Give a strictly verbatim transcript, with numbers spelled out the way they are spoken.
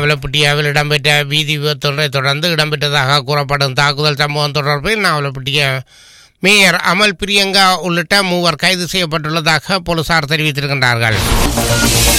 நாவலப்பட்டியாவில் இடம்பெற்ற வீதி விபத்தொன்றை தொடர்ந்து இடம்பெற்றதாக கூறப்படும் தாக்குதல் சம்பவம் தொடர்பில் நாவலப்பட்டிய மேயர் அமல் பிரியங்கா உள்ளிட்ட மூவர் கைது செய்யப்பட்டுள்ளதாக போலீசார் தெரிவித்திருக்கின்றார்கள்.